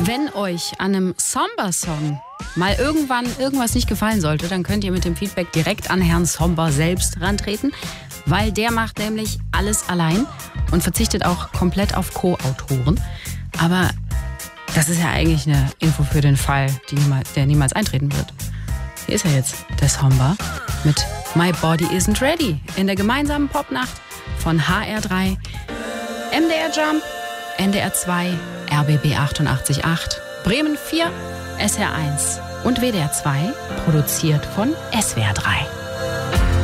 Wenn euch an einem Somber-Song mal irgendwas nicht gefallen sollte, dann könnt ihr mit dem Feedback direkt an Herrn Somber selbst rantreten, weil der macht nämlich alles allein und verzichtet auch komplett auf Co-Autoren. Aber das ist ja eigentlich eine Info für den Fall, der niemals eintreten wird. Hier ist er jetzt, der Somber, mit My Body Isn't Ready in der gemeinsamen Popnacht von HR3, MDR Jump, NDR 2, RBB 88.8, Bremen 4, SR1 und WDR 2, produziert von SWR 3.